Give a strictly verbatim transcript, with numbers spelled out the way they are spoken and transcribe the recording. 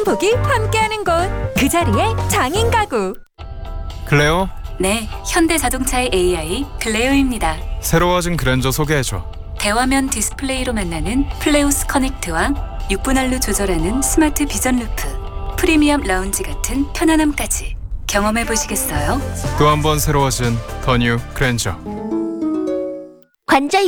행복이 함께하는 곳, 그 자리에 장인 가구. 클레오, 네, 현대자동차의 에이아이 클레오입니다. 새로워진 그랜저 소개해줘. 대화면 디스플레이로 만나는 플레우스 커넥트와 육 분할로 조절하는 스마트 비전 루프, 프리미엄 라운지 같은 편안함까지 경험해 보시겠어요? 또 한 번 새로워진 더 뉴 그랜저. 관절